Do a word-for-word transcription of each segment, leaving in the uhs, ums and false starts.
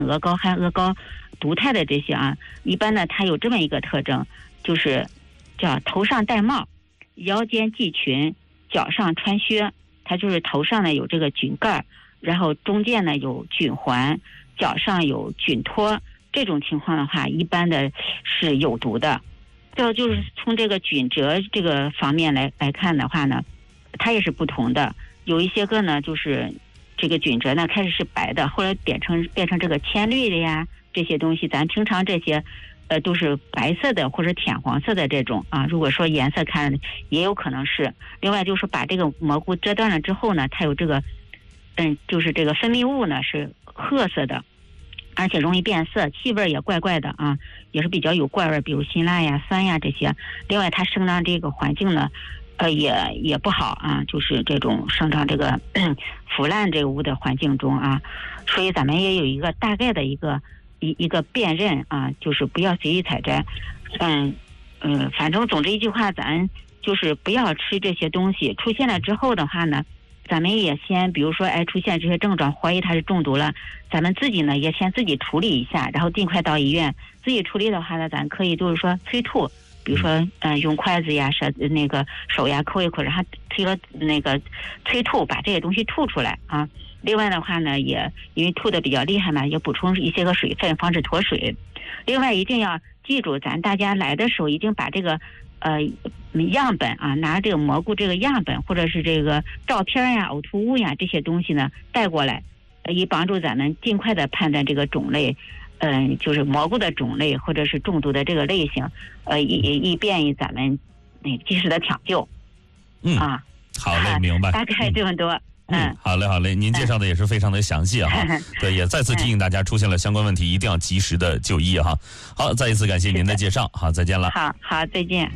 鹅膏含鹅膏毒肽的这些啊，一般呢它有这么一个特征，就是叫头上戴帽，腰间系裙，脚上穿靴。它就是头上呢有这个菌盖，然后中间呢有菌环，脚上有菌托。这种情况的话，一般的是有毒的。这就是从这个菌褶这个方面来来看的话呢，它也是不同的。有一些个呢，就是这个菌褶呢开始是白的，后来变成变成这个浅绿的呀，这些东西咱平常这些呃都是白色的或者浅黄色的这种啊。如果说颜色看也有可能是。另外就是把这个蘑菇折断了之后呢，它有这个嗯就是这个分泌物呢是褐色的，而且容易变色，气味也怪怪的啊，也是比较有怪味，比如辛辣呀、酸呀这些。另外它生长这个环境呢呃也也不好啊，就是这种生长这个腐烂这个物的环境中啊，所以咱们也有一个大概的一个一一个辨认啊，就是不要随意采摘。嗯嗯，反正总之一句话，咱就是不要吃这些东西。出现了之后的话呢，咱们也先比如说哎出现这些症状，怀疑它是中毒了，咱们自己呢也先自己处理一下，然后尽快到医院。自己处理的话呢，咱可以就是说催吐，比如说嗯、呃、用筷子呀舌那个手呀抠一抠，然后推了那个催吐，把这些东西吐出来啊。另外的话呢，也因为吐的比较厉害嘛，也补充一些个水分，防止脱水。另外一定要记住，咱大家来的时候一定把这个呃样本啊，拿这个蘑菇这个样本或者是这个照片呀、呕吐物呀这些东西呢带过来，以帮助咱们尽快的判断这个种类，嗯、呃，就是蘑菇的种类或者是中毒的这个类型，呃，以以便于咱们那及时的抢救。 嗯啊， 好嘞，明白。 大概这么多。嗯嗯，好嘞，好嘞，您介绍的也是非常的详细哈。对，也再次提醒大家，出现了相关问题，一定要及时的就医哈。好，再一次感谢您的介绍，好，再见了。 好好，再见。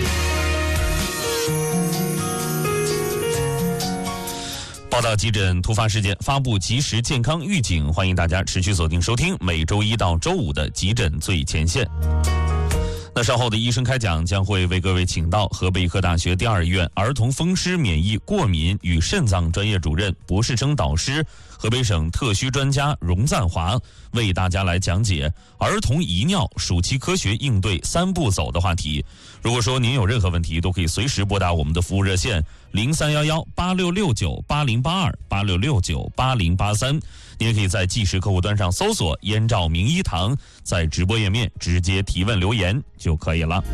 报道急诊突发事件，发布及时健康预警，欢迎大家持续锁定收听每周一到周五的急诊最前线。那稍后的医生开讲将会为各位请到河北医科大学第二医院儿童风湿免疫过敏与肾脏专业主任、博士生导师、河北省特需专家荣赞华，为大家来讲解儿童遗尿暑期科学应对三步走的话题。如果说您有任何问题，都可以随时拨打我们的服务热线零三幺幺八六六九八零八二八六六九八零八三。你也可以在即时客户端上搜索燕赵名医堂，在直播页面直接提问留言就可以了。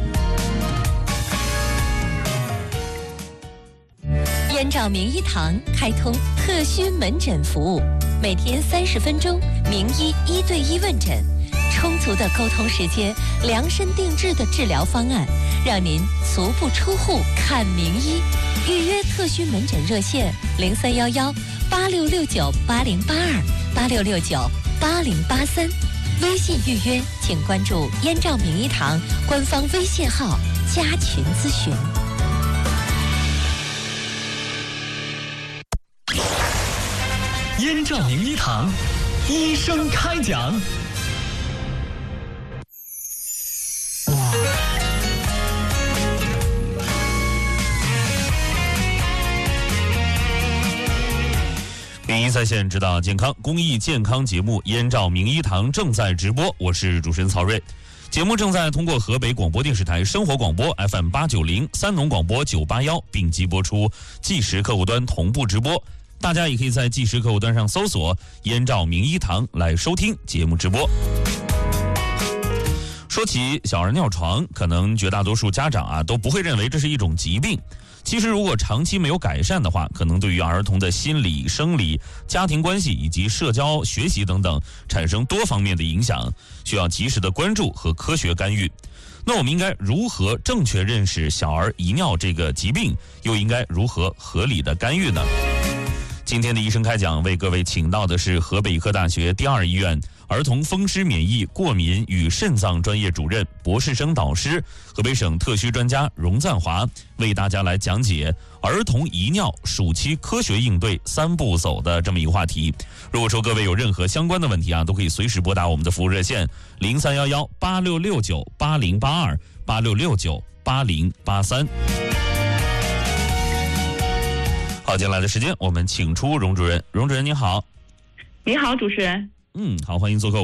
燕赵名医堂开通特需门诊服务，每天三十分钟，名医一对一问诊，充足的沟通时间，量身定制的治疗方案，让您足不出户看名医。预约特需门诊热线零三幺幺八六六九八零八二八六六九八零八三，微信预约请关注燕赵名医堂官方微信号加群咨询。 燕赵名医堂，医生开讲。 名医在线指导健康公益健康节目《燕赵名医堂》正在直播，我是主持人曹睿。节目正在通过河北广播电视台生活广播 F M 八九零、三农广播九八幺并机播出，即时客户端同步直播。大家也可以在即时客户端上搜索“燕赵名医堂”来收听节目直播。说起小儿尿床，可能绝大多数家长啊都不会认为这是一种疾病。其实如果长期没有改善的话，可能对于儿童的心理、生理、家庭关系以及社交、学习等等产生多方面的影响，需要及时的关注和科学干预。那我们应该如何正确认识小儿遗尿这个疾病，又应该如何合理的干预呢？今天的医生开讲为各位请到的是河北医科大学第二医院儿童风湿免疫过敏与肾脏专业主任、博士生导师、河北省特需专家荣赞华，为大家来讲解儿童遗尿暑期科学应对三步走的这么一个话题。如果说各位有任何相关的问题啊，都可以随时拨打我们的服务热线零三幺幺八六六九八零八二八六六九八零八三。好，接下来的时间我们请出荣主任。荣主任您好。 你好，主持人。 嗯，好，欢迎做客。